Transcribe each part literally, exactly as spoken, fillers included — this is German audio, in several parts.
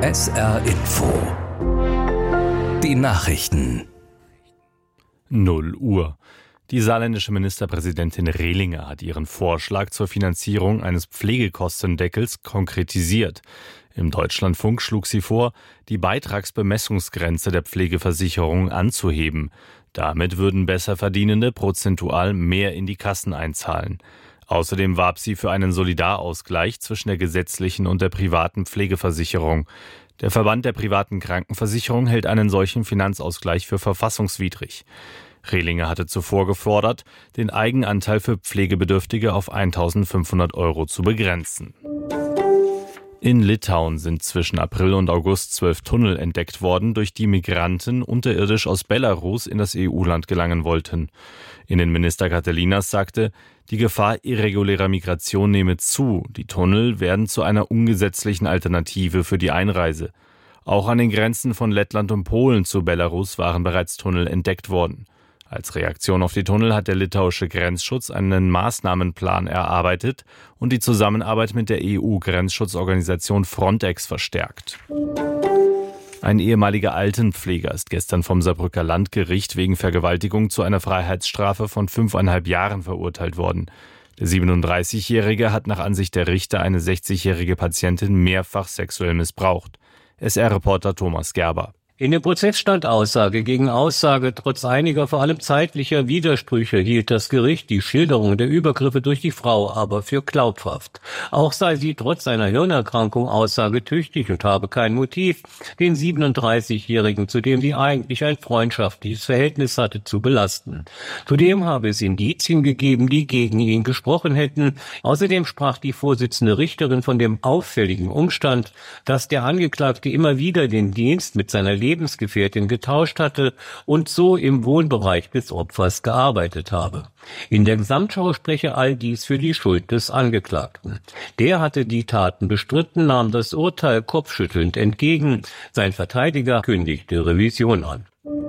S R Info. Die Nachrichten. null Uhr. Die saarländische Ministerpräsidentin Rehlinger hat ihren Vorschlag zur Finanzierung eines Pflegekostendeckels konkretisiert. Im Deutschlandfunk schlug sie vor, die Beitragsbemessungsgrenze der Pflegeversicherung anzuheben. Damit würden Besserverdienende prozentual mehr in die Kassen einzahlen. Außerdem warb sie für einen Solidarausgleich zwischen der gesetzlichen und der privaten Pflegeversicherung. Der Verband der privaten Krankenversicherung hält einen solchen Finanzausgleich für verfassungswidrig. Rehlinger hatte zuvor gefordert, den Eigenanteil für Pflegebedürftige auf eintausendfünfhundert Euro zu begrenzen. In Litauen sind zwischen April und August zwölf Tunnel entdeckt worden, durch die Migranten unterirdisch aus Belarus in das E U-Land gelangen wollten. Innenminister Katelinas sagte, die Gefahr irregulärer Migration nehme zu. Die Tunnel werden zu einer ungesetzlichen Alternative für die Einreise. Auch an den Grenzen von Lettland und Polen zu Belarus waren bereits Tunnel entdeckt worden. Als Reaktion auf die Tunnel hat der litauische Grenzschutz einen Maßnahmenplan erarbeitet und die Zusammenarbeit mit der E U-Grenzschutzorganisation Frontex verstärkt. Ein ehemaliger Altenpfleger ist gestern vom Saarbrücker Landgericht wegen Vergewaltigung zu einer Freiheitsstrafe von fünfeinhalb Jahren verurteilt worden. Der siebenunddreißigjährige hat nach Ansicht der Richter eine sechzigjährige Patientin mehrfach sexuell missbraucht. S R-Reporter Thomas Gerber. In dem Prozess stand Aussage gegen Aussage. Trotz einiger, vor allem zeitlicher Widersprüche hielt das Gericht die Schilderung der Übergriffe durch die Frau aber für glaubhaft. Auch sei sie trotz seiner Hirnerkrankung aussagetüchtig und habe kein Motiv, den siebenunddreißigjährigen, zu dem sie eigentlich ein freundschaftliches Verhältnis hatte, zu belasten. Zudem habe es Indizien gegeben, die gegen ihn gesprochen hätten. Außerdem sprach die Vorsitzende Richterin von dem auffälligen Umstand, dass der Angeklagte immer wieder den Dienst mit seiner Lebensgefährtin getauscht hatte und so im Wohnbereich des Opfers gearbeitet habe. In der Gesamtschau spreche all dies für die Schuld des Angeklagten. Der hatte die Taten bestritten, nahm das Urteil kopfschüttelnd entgegen. Sein Verteidiger kündigte Revision an.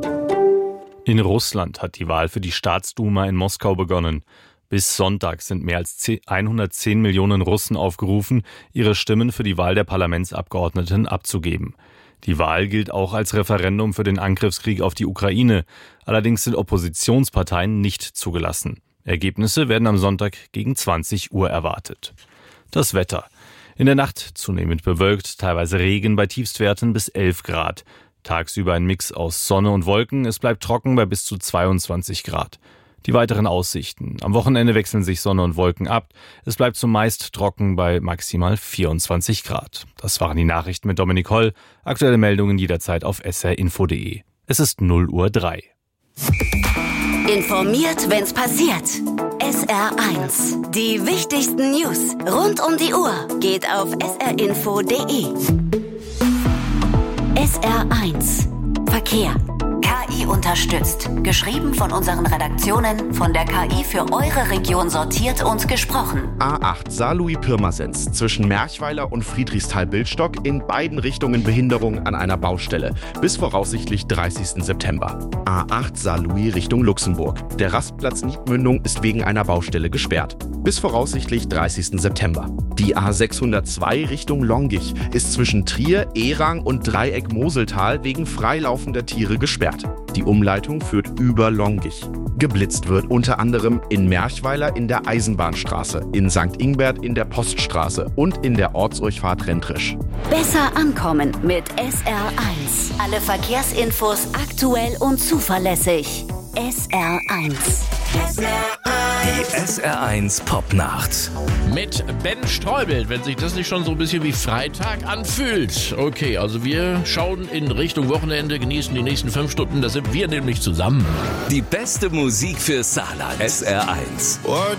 In Russland hat die Wahl für die Staatsduma in Moskau begonnen. Bis Sonntag sind mehr als hundertzehn Millionen Russen aufgerufen, ihre Stimmen für die Wahl der Parlamentsabgeordneten abzugeben. Die Wahl gilt auch als Referendum für den Angriffskrieg auf die Ukraine. Allerdings sind Oppositionsparteien nicht zugelassen. Ergebnisse werden am Sonntag gegen zwanzig Uhr erwartet. Das Wetter. In der Nacht zunehmend bewölkt, teilweise Regen bei Tiefstwerten bis elf Grad. Tagsüber ein Mix aus Sonne und Wolken. Es bleibt trocken bei bis zu zweiundzwanzig Grad. Die weiteren Aussichten. Am Wochenende wechseln sich Sonne und Wolken ab. Es bleibt zumeist trocken bei maximal vierundzwanzig Grad. Das waren die Nachrichten mit Dominik Holl. Aktuelle Meldungen jederzeit auf s r info punkt d e. Es ist null Uhr drei. Informiert, wenn's passiert. S R eins. Die wichtigsten News rund um die Uhr geht auf s r info punkt d e. S R eins. Verkehr. K I unterstützt. Geschrieben von unseren Redaktionen, von der K I für eure Region sortiert und gesprochen. A acht Saarlouis-Pirmasens zwischen Merchweiler und Friedrichsthal-Bildstock, in beiden Richtungen Behinderung an einer Baustelle. Bis voraussichtlich dreißigsten September. A acht Saarlouis Richtung Luxemburg. Der Rastplatz Niedmündung ist wegen einer Baustelle gesperrt. Bis voraussichtlich dreißigsten September. Die A sechshundertzwei Richtung Longich ist zwischen Trier, Erang und Dreieck Moseltal wegen freilaufender Tiere gesperrt. Die Umleitung führt über Longich. Geblitzt wird unter anderem in Merchweiler in der Eisenbahnstraße, in Sankt Ingbert in der Poststraße und in der Ortsdurchfahrt Rentrisch. Besser ankommen mit S R eins. Alle Verkehrsinfos aktuell und zuverlässig. S R eins. Die S R eins Popnacht. Mit Ben Streubel, wenn sich das nicht schon so ein bisschen wie Freitag anfühlt. Okay, also wir schauen in Richtung Wochenende, genießen die nächsten fünf Stunden, da sind wir nämlich zusammen. Die beste Musik für Saarland. S R eins.